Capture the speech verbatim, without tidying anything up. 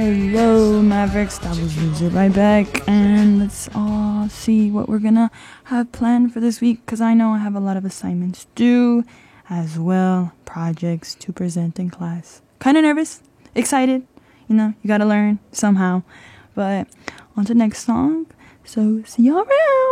Hello, Mavericks. That was Loser by Beck. And let's all see what we're gonna have planned for this week, because I know I have a lot of assignments due, as well, projects to present in class. Kind of nervous, excited. You know, you gotta learn somehow. But on to the next song. So, see y'all around.